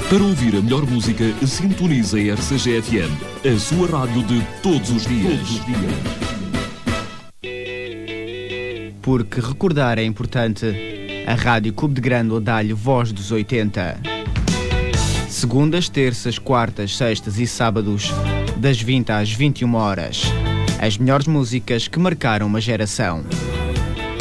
Para ouvir a melhor música, sintonize a RCG-FM, a sua rádio de todos os dias. Porque recordar é importante, a Rádio Clube de Grândola dá-lhe voz dos 80. Segundas, terças, quartas, sextas e sábados, das 20 às 21 horas. As melhores músicas que marcaram uma geração.